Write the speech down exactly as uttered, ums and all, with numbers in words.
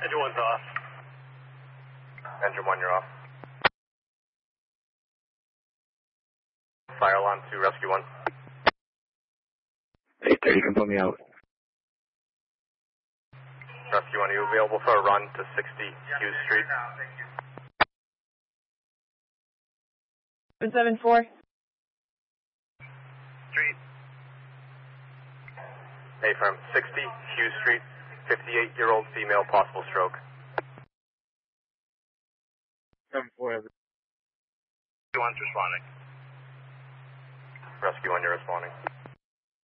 Engine one's off. Engine one, you're off. Fire alarm to rescue one. eight thirty, you can put me out. Rescue one, are you available for a run to sixty Hughes Street? seven seven four. Street. A firm, sixty Hughes Street, fifty-eight-year-old female, possible stroke. seven four. Rescue one's responding. Rescue one, you're responding.